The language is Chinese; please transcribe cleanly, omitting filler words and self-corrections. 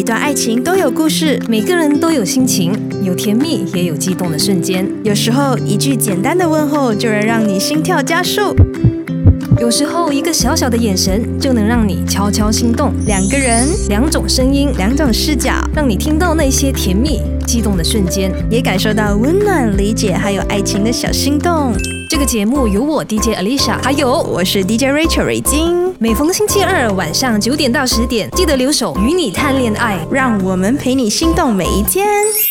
每段爱情都有故事， 每个人都有心情，有甜蜜也有激动的瞬间。 有时候一句简单的问候就能让你心跳加速， 有时候一个小小的眼神就能让你悄悄心动。 两个人， 两种声音， 两种视角， 让你听到那些甜蜜激动的瞬间， 也感受到温暖、理解还有爱情的小心动。 这个节目由我 DJ Alicia， 还有我是 DJ Rachel 瑞金， 每逢星期二晚上9点到10点，记得留守与你谈恋爱， 让我们陪你心动每一天。